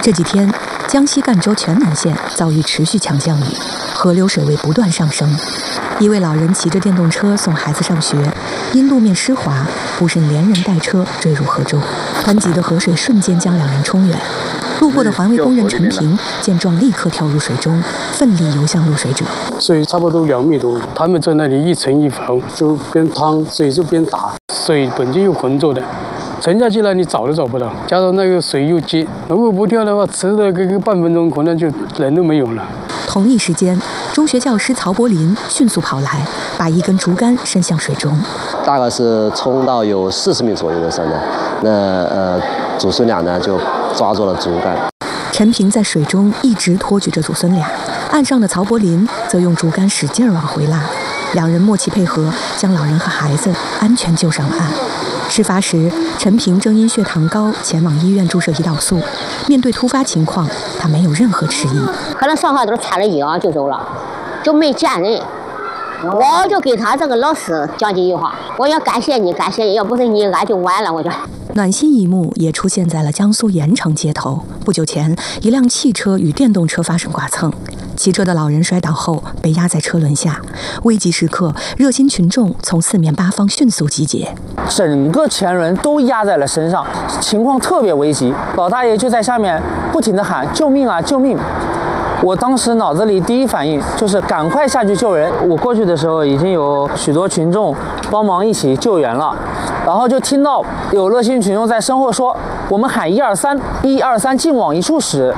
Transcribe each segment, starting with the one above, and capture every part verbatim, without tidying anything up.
这几天，江西赣州全南县遭遇持续强降雨，河流水位不断上升。一位老人骑着电动车送孩子上学，因路面湿滑，不慎连人带车坠入河中，湍急的河水瞬间将两人冲远。路过的环卫工人陈平见状，立刻跳入水中，奋力游向落水者。 水差不多两米多，他们在那里一沉一浮，就边趟水就边打，水本就又浑浊的。沉下去了，你找都找不到，加上那个水又急，如果不跳的话，迟了个个半分钟，可能就人都没有了。 同一时间，中学教师曹柏林迅速跑来，把一根竹竿伸向水中， 大概是冲到有四十米左右的时候呢，那呃祖孙俩呢就抓住了竹竿。 陈平在水中一直托举着祖孙俩，岸上的曹柏林则用竹竿使劲往回拉，两人默契配合，将老人和孩子安全救上了岸。事发时，陈平正因血糖高前往医院注射胰岛素。面对突发情况，他没有任何迟疑。 可能上号都插了药就走了，就没见人。我就给他这个老师讲几句话，我要感谢你，感谢你，要不是你，俺就完了。我就。 暖心一幕也出现在了江苏盐城街头。不久前，一辆汽车与电动车发生剐蹭，骑车的老人摔倒后被压在车轮下。危急时刻，热心群众从四面八方迅速集结， 整个前轮都压在了身上，情况特别危急。老大爷就在下面不停地喊：“救命啊，救命！”我当时脑子里第一反应就是赶快下去救人。我过去的时候，已经有许多群众帮忙一起救援了，然后就听到有热心群众在身后说：“我们喊一二三，一二三，尽往一处使。”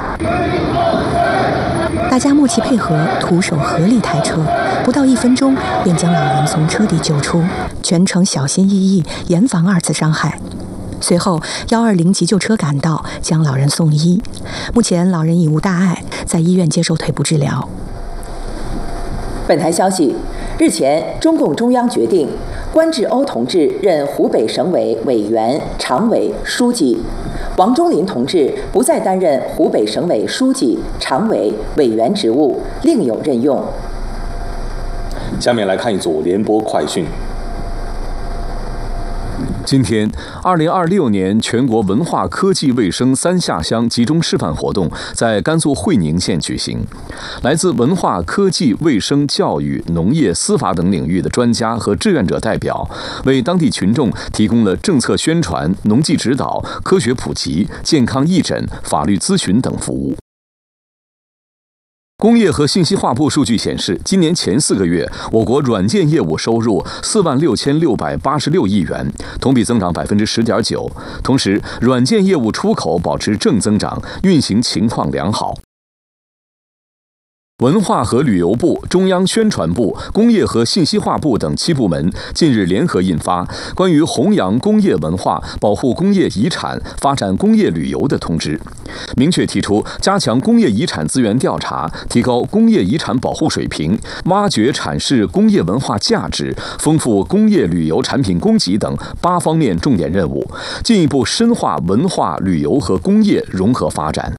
大家默契配合，徒手合力抬车，不到一分钟便将老人从车底救出，全程小心翼翼，严防二次伤害。随后，幺二零急救车赶到，将老人送医。目前，老人已无大碍，在医院接受腿部治疗。 本台消息，日前，中共中央决定关志欧同志任湖北省委委员、常委、书记，王忠林同志不再担任湖北省委书记、常委、委员职务，另有任用。 下面来看一组联播快讯。 今天，二零二六年全国文化科技卫生三下乡集中示范活动在甘肃会宁县举行。来自文化科技卫生教育、农业、司法等领域的专家和志愿者代表，为当地群众提供了政策宣传、农技指导、科学普及、健康义诊、法律咨询等服务。工业和信息化部数据显示，今年前四个月，我国软件业务收入四万六千六百八十六亿元，同比增长百分之十点九。同时，软件业务出口保持正增长，运行情况良好。文化和旅游部、中央宣传部、工业和信息化部等七部门近日联合印发《关于弘扬工业文化、保护工业遗产、发展工业旅游的通知》，明确提出加强工业遗产资源调查，提高工业遗产保护水平，挖掘阐释工业文化价值，丰富工业旅游产品供给等八方面重点任务，进一步深化文化、旅游和工业融合发展。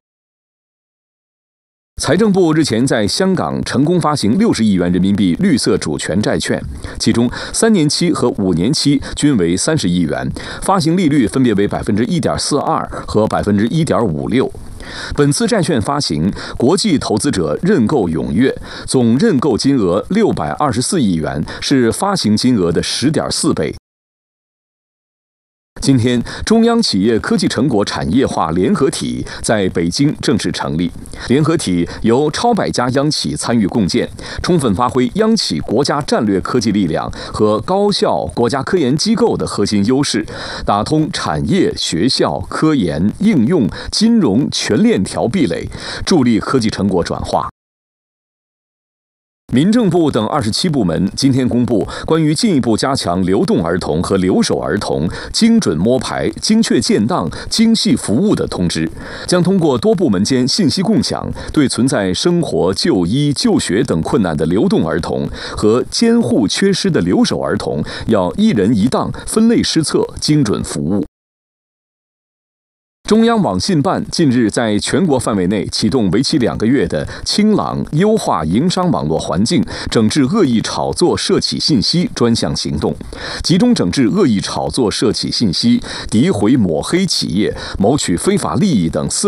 财政部日前在香港成功发行六十亿元人民币绿色主权债券，其中三年期和五年期均为三十亿元，发行利率分别为百分之一点四二和百分之一点五六。本次债券发行，国际投资者认购踊跃，总认购金额六百二十四亿元，是发行金额的十点四倍。今天，中央企业科技成果产业化联合体在北京正式成立。联合体由超百家央企参与共建，充分发挥央企国家战略科技力量和高校国家科研机构的核心优势，打通产业、学校、科研、应用、金融全链条壁垒，助力科技成果转化。民政部等二十七部门今天公布关于进一步加强流动儿童和留守儿童精准摸排、精确建档、精细服务的通知，将通过多部门间信息共享，对存在生活、就医、就学等困难的流动儿童和监护缺失的留守儿童，要一人一档、分类施策、精准服务。中央网信办近日在全国范围内启动为期两个月的清朗优化营商网络环境、整治恶意炒作涉企信息专项行动，集中整治恶意炒作涉企信息、诋毁抹黑企业、谋取非法利益等四